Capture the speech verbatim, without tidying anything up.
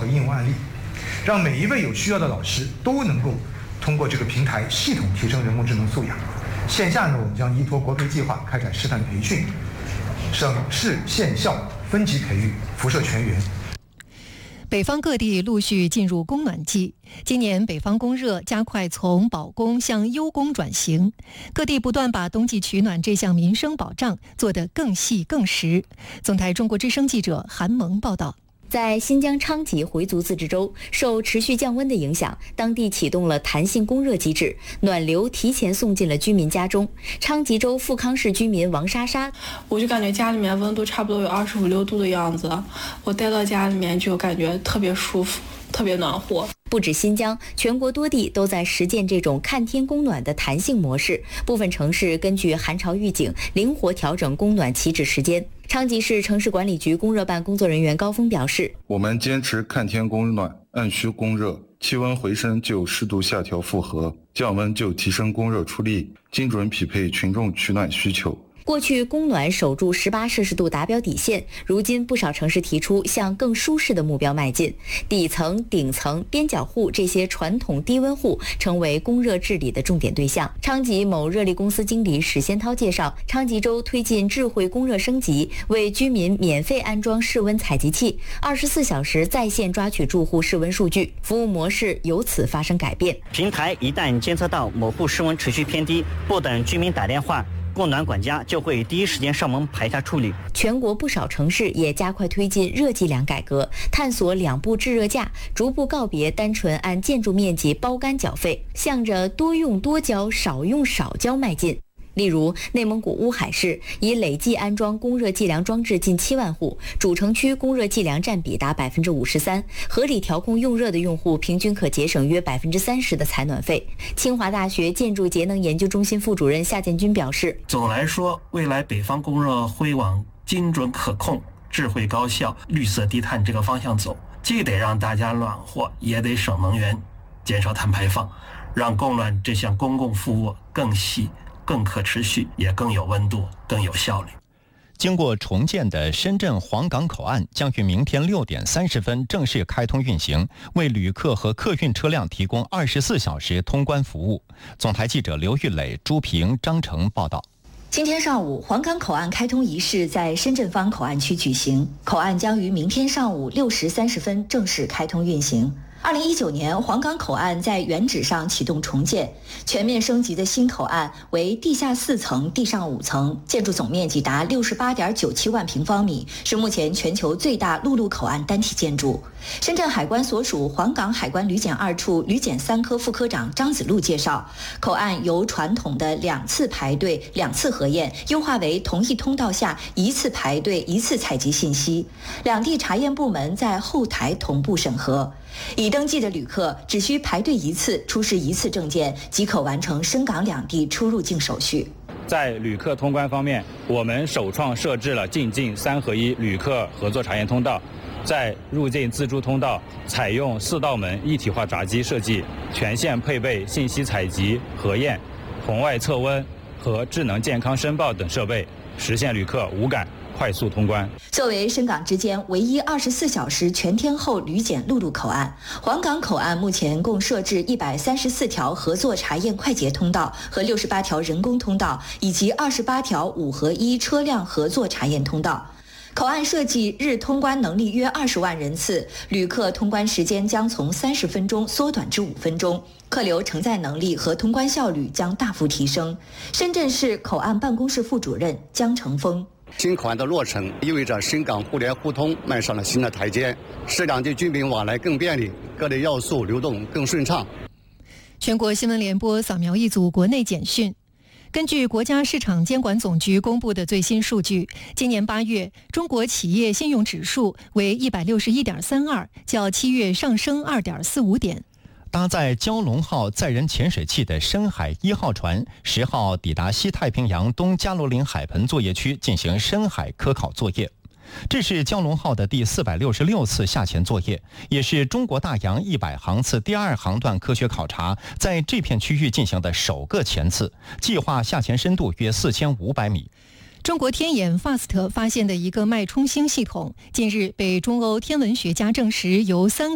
和应用案例，让每一位有需要的老师都能够通过这个平台系统提升人工智能素养。线下呢，我们将依托国培计划开展试探培训，省市县校分级培育，辐射全员。 北方各地陆续进入供暖季，今年北方供热加快从保供向优供转型，各地不断把冬季取暖这项民生保障做得更细更实。总台中国之声记者韩萌报道。 在新疆昌吉回族自治州，受持续降温的影响，当地启动了弹性供热机制，暖流提前送进了居民家中。昌吉州富康市居民王莎莎， 我就感觉家里面温度差不多有二十五六度的样子，我待到家里面就感觉特别舒服，特别暖和。 不止新疆，全国多地都在实践这种看天供暖的弹性模式，部分城市根据寒潮预警，灵活调整供暖起止时间。昌吉市城市管理局供热办工作人员高峰表示， 我们坚持看天供暖，按需供热，气温回升就适度下调负荷，降温就提升供热出力，精准匹配群众取暖需求。 过去供暖守住十八摄氏度达标底线，如今不少城市提出向更舒适的目标迈进。底层、顶层、边角户这些传统低温户成为供热治理的重点对象。昌吉某热力公司经理史先涛介绍，昌吉州推进智慧供热升级，为居民免费安装室温采集器，二十四小时在线抓取住户室温数据，服务模式由此发生改变。 平台一旦监测到某户室温持续偏低，不等居民打电话，供暖管家就会第一时间上门排查处理。 全国不少城市也加快推进热计量改革，探索两步制热价，逐步告别单纯按建筑面积包干缴费，向着多用多交、少用少交迈进。例如，内蒙古乌海市已累计安装供热计量装置近七万户，主城区供热计量占比达百分之五十三，合理调控用热的用户平均可节省约百分之三十的采暖费。清华大学建筑节能研究中心副主任夏建军表示， 总来说，未来北方供热会往精准可控、智慧高效、绿色低碳这个方向走，既得让大家暖和，也得省能源，减少碳排放，让供暖这项公共服务更细、更可持续，也更有温度，更有效率。 经过重建的深圳黄港口岸将于明天六点三十分正式开通运行，为旅客和客运车辆提供二十四小时通关服务。总台记者刘玉磊、朱平、张成报道。 今天上午，黄港口岸开通仪式在深圳方口岸区举行，口岸将于明天上午六时三十分正式开通运行。二零一九年，黄港口岸在原址上启动重建，全面升级的新口岸为地下四层、地上五层，建筑总面积达六十八点九七万平方米，是目前全球最大陆路口岸单体建筑。深圳海关所属黄港海关旅检二处旅检三科副科长张子路介绍，口岸由传统的两次排队、两次核验，优化为同一通道下一次排队、一次采集信息，两地查验部门在后台同步审核。已登记的旅客只需排队一次，出示一次证件，即可完成深港两地出入境手续。 在旅客通关方面，我们首创设置了进境三合一旅客合作查验通道，在入境自助通道采用四道门一体化闸机设计，全线配备信息采集、核验、红外测温和智能健康申报等设备，实现旅客无感快速通关。 作为深港之间唯一二十四小时全天候旅检陆路口岸，黄港口岸目前共设置一百三十四条合作查验快捷通道和六十八条人工通道，以及二十八条五合一车辆合作查验通道。口岸设计日通关能力约二十万人次，旅客通关时间将从三十分钟缩短至五分钟，客流承载能力和通关效率将大幅提升。深圳市口岸办公室副主任江成峰。 新口岸的落成意味着深港互联互通迈上了新的台阶，使两地居民往来更便利，各类要素流动更顺畅。 全国新闻联播扫描一组国内简讯。根据国家市场监管总局公布的最新数据，今年八月中国企业信用指数为一百六十一点三二，较七月上升二点四五点。 搭载蛟龙号载人潜水器的深海一号船十号抵达西太平洋东加罗林海盆作业区进行深海科考作业。这是蛟龙号的第四百六十六次下潜作业，也是中国大洋一百航次第二航段科学考察在这片区域进行的首个潜次，计划下潜深度约四千五百米。 中国天眼 F A S T 发现的一个脉冲星系统，近日被中欧天文学家证实由三